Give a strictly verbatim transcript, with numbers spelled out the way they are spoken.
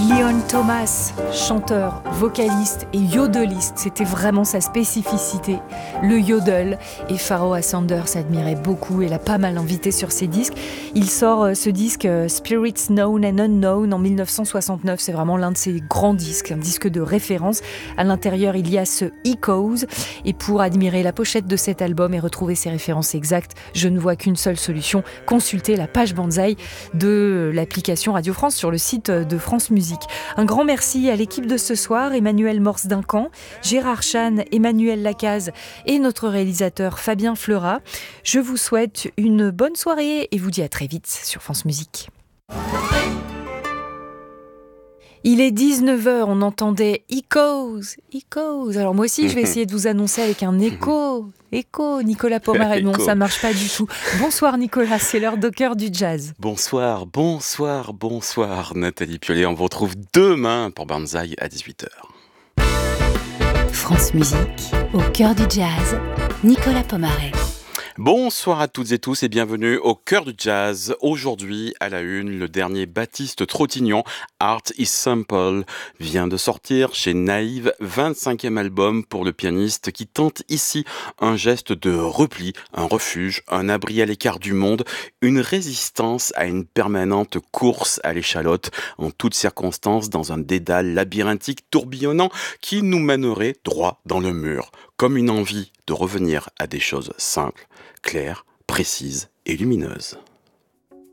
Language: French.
Leon Thomas, chanteur, vocaliste et yodeliste, c'était vraiment sa spécificité, le yodel. Et Pharoah Sanders admirait beaucoup et l'a pas mal invité sur ses disques. Il sort ce disque Spirits Known and Unknown en dix-neuf cent soixante-neuf. C'est vraiment l'un de ses grands disques, un disque de référence. À l'intérieur, il y a ce Echoes. Et pour admirer la pochette de cet album et retrouver ses références exactes, je ne vois qu'une seule solution, consulter la page Banzai de l'application Radio France sur le site de France Musique. Un grand merci à l'équipe de ce soir, Emmanuel Morse-Duncan, Gérard Chan, Emmanuel Lacaze et notre réalisateur Fabien Fleurat. Je vous souhaite une bonne soirée et vous dis à très vite sur France Musique. Il est dix-neuf heures, on entendait Echoes, Echoes. Alors moi aussi, je vais essayer de vous annoncer avec un écho. Écho, Nicolas Pomaret. Non, ça marche pas du tout. Bonsoir Nicolas, c'est l'heure d'Au cœur du jazz. Bonsoir, bonsoir, bonsoir Nathalie Piollet. On vous retrouve demain pour Banzai à dix-huit heures. France Musique, au cœur du jazz, Nicolas Pomaret. Bonsoir à toutes et tous et bienvenue au cœur du jazz. Aujourd'hui, à la une, le dernier Baptiste Trottignon, Art is Simple, vient de sortir chez Naïve, vingt-cinquième album pour le pianiste qui tente ici un geste de repli, un refuge, un abri à l'écart du monde, une résistance à une permanente course à l'échalote, en toutes circonstances dans un dédale labyrinthique tourbillonnant qui nous mènerait droit dans le mur, comme une envie de revenir à des choses simples, claires, précises et lumineuses.